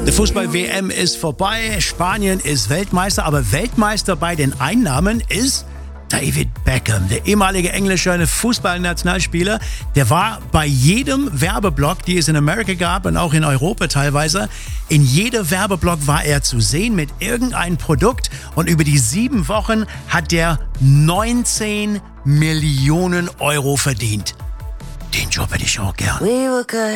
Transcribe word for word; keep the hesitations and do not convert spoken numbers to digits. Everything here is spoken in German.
Die Fußball-W M ist vorbei, Spanien ist Weltmeister, aber Weltmeister bei den Einnahmen ist David Beckham, der ehemalige englische Fußballnationalspieler. Der war bei jedem Werbeblock, die es in Amerika gab und auch in Europa teilweise, in jedem Werbeblock war er zu sehen mit irgendeinem Produkt, und über die sieben Wochen hat der neunzehn Millionen Euro verdient. Den Job hätte ich auch gern.